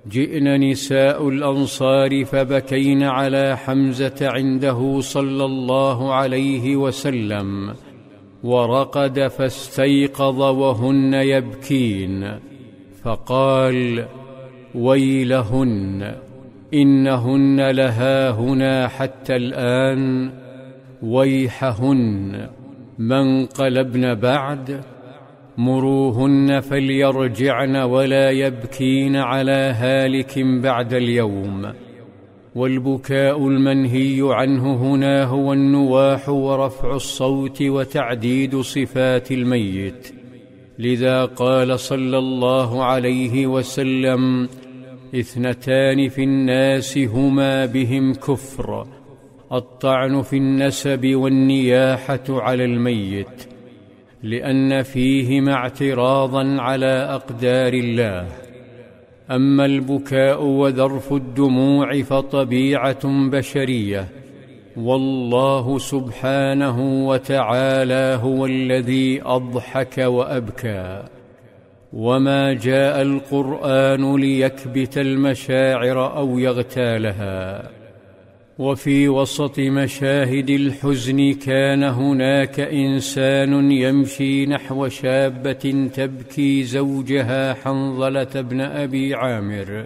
جئن نساء الأنصار فبكين على حمزة عنده صلى الله عليه وسلم، ورقد فاستيقظ وهن يبكين، فقال: ويلهن، إنهن لهاهنا حتى الآن، ويحهن، ما انقلبن بعد، مروهن فليرجعن ولا يبكين على هالك بعد اليوم. والبكاء المنهي عنه هنا هو النواح ورفع الصوت وتعديد صفات الميت، لذا قال صلى الله عليه وسلم: 2 في الناس هما بهم كفر: الطعن في النسب والنياحة على الميت، لأن فيهما اعتراضا على أقدار الله. أما البكاء وذرف الدموع فطبيعة بشرية، والله سبحانه وتعالى هو الذي أضحك وأبكى، وما جاء القرآن ليكبت المشاعر أو يغتالها. وفي وسط مشاهد الحزن كان هناك إنسان يمشي نحو شابة تبكي زوجها حنظلة بن أبي عامر،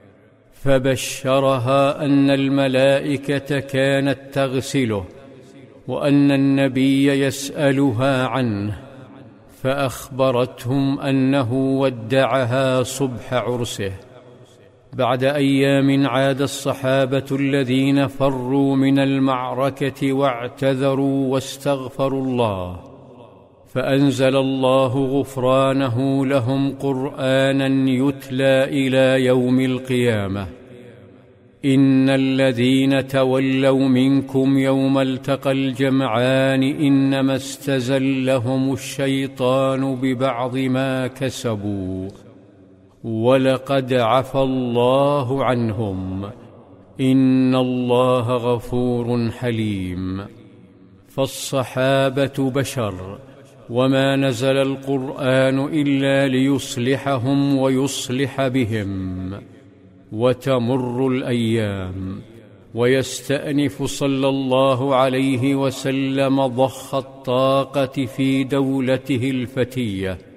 فبشرها أن الملائكة كانت تغسله، وأن النبي يسألها عنه، فأخبرتهم أنه ودعها صبح عرسه. بعد أيام عاد الصحابة الذين فروا من المعركة واعتذروا واستغفروا الله، فأنزل الله غفرانه لهم قرآنا يتلى إلى يوم القيامة: إن الذين تولوا منكم يوم التقى الجمعان إنما استزلهم الشيطان ببعض ما كسبوا ولقد عفى الله عنهم، إن الله غفور حليم. فالصحابة بشر، وما نزل القرآن إلا ليصلحهم ويصلح بهم. وتمر الأيام، ويستأنف صلى الله عليه وسلم ضخ الطاقة في دولته الفتية،